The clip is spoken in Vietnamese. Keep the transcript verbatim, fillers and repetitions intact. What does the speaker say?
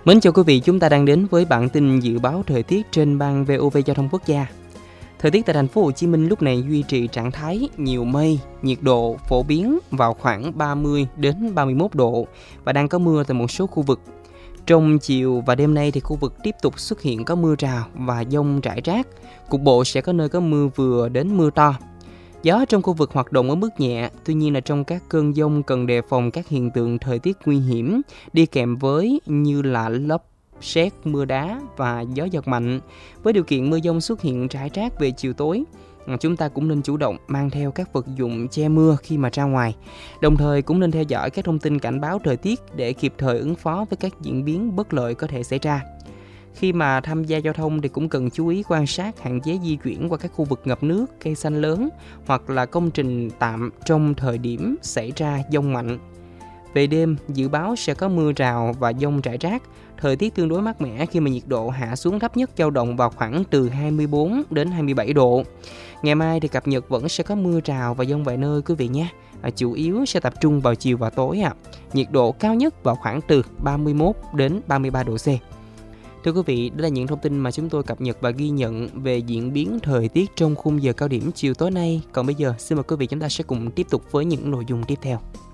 Mến chào quý vị, chúng ta đang đến với bản tin dự báo thời tiết trên ban vê o vê Giao thông Quốc gia. Thời tiết tại thành phố Hồ Chí Minh lúc này duy trì trạng thái nhiều mây, nhiệt độ phổ biến vào khoảng ba mươi đến ba mươi mốt độ và đang có mưa tại một số khu vực. Trong chiều và đêm nay thì khu vực tiếp tục xuất hiện có mưa rào và dông rải rác, cục bộ sẽ có nơi có mưa vừa đến mưa to. Gió trong khu vực hoạt động ở mức nhẹ, tuy nhiên là trong các cơn dông cần đề phòng các hiện tượng thời tiết nguy hiểm đi kèm với như là lốc, sét, mưa đá và gió giật mạnh. Với điều kiện mưa dông xuất hiện rải rác về chiều tối, chúng ta cũng nên chủ động mang theo các vật dụng che mưa khi mà ra ngoài. Đồng thời cũng nên theo dõi các thông tin cảnh báo thời tiết để kịp thời ứng phó với các diễn biến bất lợi có thể xảy ra. Khi mà tham gia giao thông thì cũng cần chú ý quan sát, hạn chế di chuyển qua các khu vực ngập nước, cây xanh lớn hoặc là công trình tạm trong thời điểm xảy ra dông mạnh. Về đêm, dự báo sẽ có mưa rào và dông rải rác, thời tiết tương đối mát mẻ khi mà nhiệt độ hạ xuống thấp nhất dao động vào khoảng từ hai mươi bốn đến hai mươi bảy độ. Ngày mai thì cập nhật vẫn sẽ có mưa rào và dông vài nơi quý vị nhé. À, chủ yếu sẽ tập trung vào chiều và tối ạ. À. Nhiệt độ cao nhất vào khoảng từ ba mươi mốt đến ba mươi ba độ C. Thưa quý vị, đó là những thông tin mà chúng tôi cập nhật và ghi nhận về diễn biến thời tiết trong khung giờ cao điểm chiều tối nay. Còn bây giờ, xin mời quý vị chúng ta sẽ cùng tiếp tục với những nội dung tiếp theo.